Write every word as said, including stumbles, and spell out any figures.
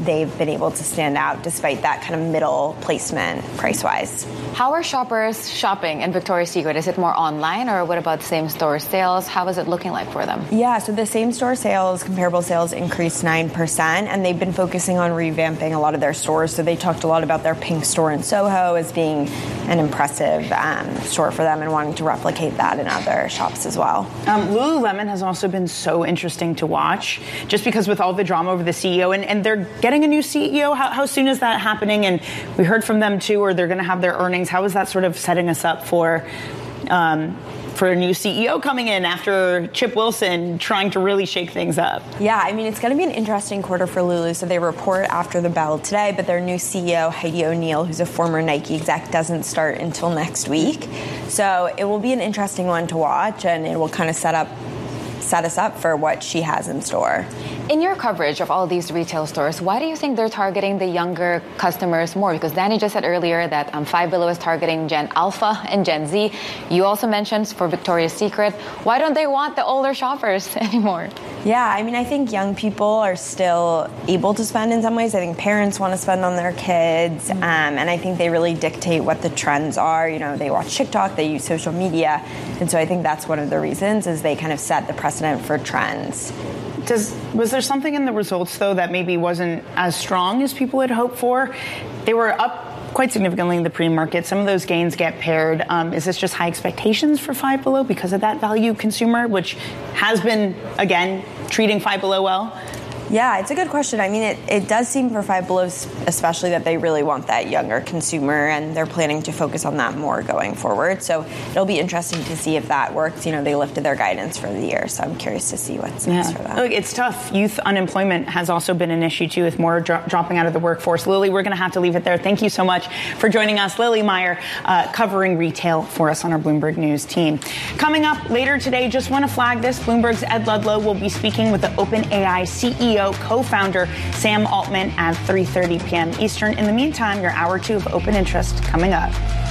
they've been able to stand out despite that kind of middle placement price-wise. How are shoppers shopping in Victoria's Secret? Is it more online, or what about same-store sales? How is it looking like for them? Yeah, so the same-store sales, comparable sales increased nine percent, and they've been focusing on revamping a lot of their stores. So they talked a lot about their pink store in Soho as being an impressive um, store for them and wanting to replicate that in other shops as well. Um, Lululemon has also been so interesting to watch, just because with all the drama over the C E O, and, and they're getting a new C E O. How, how soon is that happening? And we heard from them too, or they're going to have their earnings. How is that sort of setting us up for um, for a new C E O coming in after Chip Wilson trying to really shake things up? Yeah, I mean, it's going to be an interesting quarter for Lulu. So they report after the bell today, but their new C E O, Heidi O'Neill, who's a former Nike exec, doesn't start until next week. So it will be an interesting one to watch, and it will kind of set up set us up for what she has in store. In your coverage of all these retail stores, why do you think they're targeting the younger customers more? Because Danny just said earlier that um, Five Below is targeting Gen Alpha and Gen Z. You also mentioned for Victoria's Secret. Why don't they want the older shoppers anymore? Yeah, I mean, I think young people are still able to spend in some ways. I think parents want to spend on their kids, um, and I think they really dictate what the trends are. You know, they watch TikTok, they use social media, and so I think that's one of the reasons is they kind of set the precedent for trends. Does, was there something in the results, though, that maybe wasn't as strong as people had hoped for? They were up quite significantly in the pre-market. Some of those gains get paired. Um, is this just high expectations for Five Below because of that value consumer, which has been, again, treating Five Below well? Yeah, it's a good question. I mean, it, it does seem for Five Below especially that they really want that younger consumer, and they're planning to focus on that more going forward. So it'll be interesting to see if that works. You know, they lifted their guidance for the year, so I'm curious to see what's next yeah. for them. Look, it's tough. Youth unemployment has also been an issue, too, with more dro- dropping out of the workforce. Lily, we're going to have to leave it there. Thank you so much for joining us. Lily Meyer, uh, covering retail for us on our Bloomberg News team. Coming up later today, just want to flag this, Bloomberg's Ed Ludlow will be speaking with the OpenAI C E O, co-founder Sam Altman at three thirty p.m. Eastern. In the meantime, your hour two of Open Interest coming up.